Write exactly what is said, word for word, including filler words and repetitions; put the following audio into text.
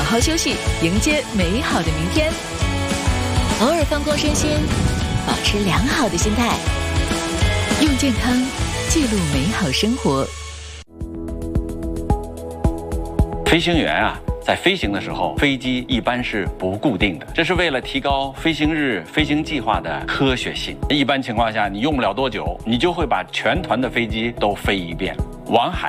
好休息，迎接美好的明天。偶尔放空身心，保持良好的心态，用健康记录美好生活。 飞行员啊，在飞行的时候，飞机一般是不固定的，这是为了提高飞行日飞行计划的科学性。一般情况下，你用不了多久，你就会把全团的飞机都飞一遍。王海